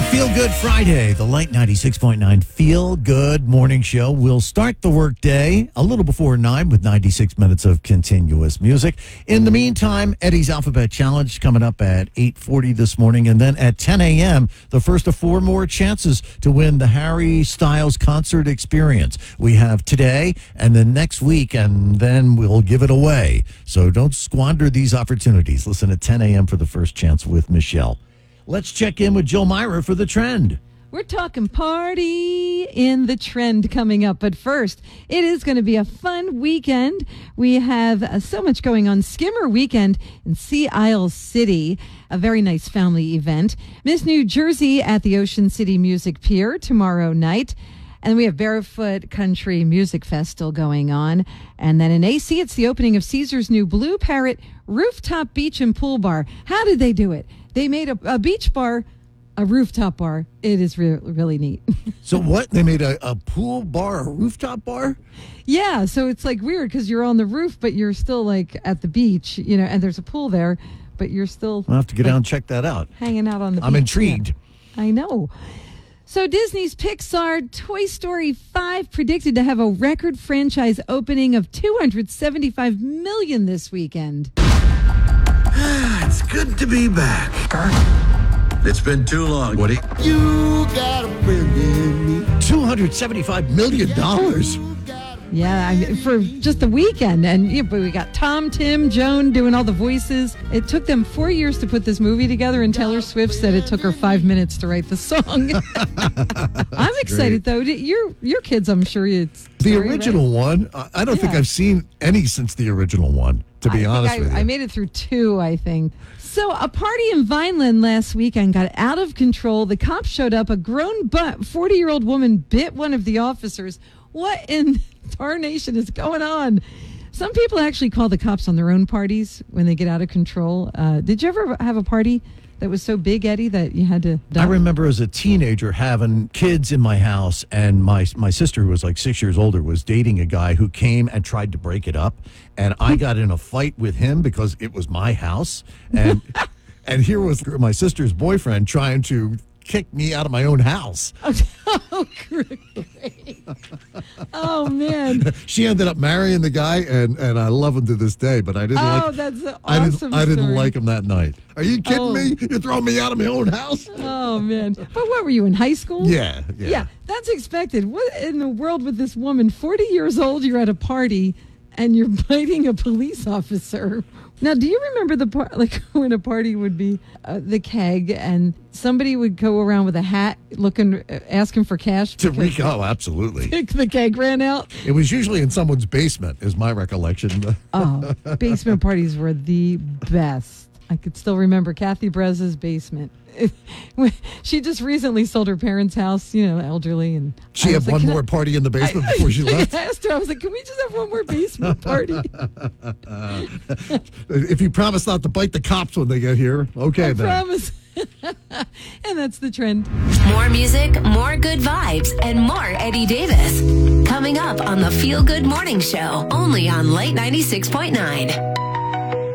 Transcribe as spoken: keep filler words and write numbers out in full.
Feel Good Friday, the Light ninety-six point nine Feel Good Morning Show. We'll start the workday a little before nine with ninety-six minutes of continuous music. In the meantime, Eddie's Alphabet Challenge coming up at eight forty this morning. And then at ten a.m., the first of four more chances to win the Harry Styles concert experience. We have today and then next week, and then we'll give it away. So don't squander these opportunities. Listen at ten a.m. for the first chance with Michelle. Let's check in with Jill Myra for the trend. We're talking party in the trend coming up. But first, it is going to be a fun weekend. We have uh, so much going on. Skimmer Weekend in Sea Isle City, a very nice family event. Miss New Jersey at the Ocean City Music Pier tomorrow night. And we have Barefoot Country Music Fest still going on. And then in A C, it's the opening of Caesar's new Blue Parrot Rooftop Beach and Pool Bar. How did they do it? They made a, a beach bar, a rooftop bar. It is re- really neat. So what? They made a, a pool bar, a rooftop bar? Yeah, so it's like weird because you're on the roof, but you're still like at the beach, you know, and there's a pool there, but you're still... I'll have to get like, down and check that out. Hanging out on the I'm beach. intrigued. Yeah. I know. So Disney's Pixar Toy Story five predicted to have a record franchise opening of two hundred seventy-five million dollars this weekend. It's good to be back. It's been too long, Woody. You got a friend in me. two hundred seventy-five million dollars. Yeah, I mean, for just the weekend. And yeah, but we got Tom, Tim, Joan doing all the voices. It took them four years to put this movie together, and Taylor Swift said it took her five minutes to write the song. I'm excited, though. Your your kids, I'm sure it's... The original right? one, I don't yeah. think I've seen any since the original one, to be I honest I, with you. I made it through two, I think. So a party in Vineland last weekend got out of control. The cops showed up. A grown but forty-year-old woman bit one of the officers. What in tarnation is going on? Some people actually call the cops on their own parties when they get out of control. Uh, did you ever have a party that was so big, Eddie, that you had to... I remember as a teenager having kids in my house, and my my sister, who was like six years older, was dating a guy who came and tried to break it up. And I got in a fight with him because it was my house. And and here was my sister's boyfriend trying to kick me out of my own house. Oh, great. Oh, man. She ended up marrying the guy, and, and I love him to this day, but I didn't oh, like Oh, that's an I didn't, awesome I didn't story. like him that night. Are you kidding oh. me? You're throwing me out of my own house? Oh, man. But what were you, in high school? Yeah, yeah. Yeah, that's expected. What in the world with this woman? forty years old, you're at a party, and you're biting a police officer. Now, do you remember the part, like when a party would be uh, the keg, and somebody would go around with a hat, looking, uh, asking for cash To Rico, oh, absolutely. The keg ran out. It was usually in someone's basement, is my recollection. Oh, basement parties were the best. I could still remember Kathy Brez's basement. She just recently sold her parents' house, you know, elderly, and she had like, one more I, party in the basement I, before she left. I asked her, I was like, "Can we just have one more basement party?" uh, if you promise not to bite the cops when they get here, okay, I then. Promise. And that's the trend. More music, more good vibes, and more Eddie Davis coming up on the Feel Good Morning Show, only on Light ninety-six point nine.